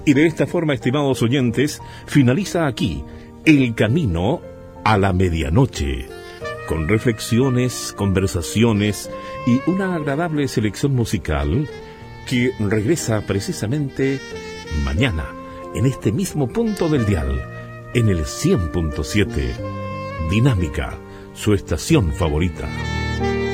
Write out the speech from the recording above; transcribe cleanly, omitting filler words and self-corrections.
Y de esta forma, estimados oyentes, finaliza aquí El Camino a la Medianoche, con reflexiones, conversaciones y una agradable selección musical que regresa precisamente mañana, en este mismo punto del dial, en el 100.7. Dinámica, su estación favorita.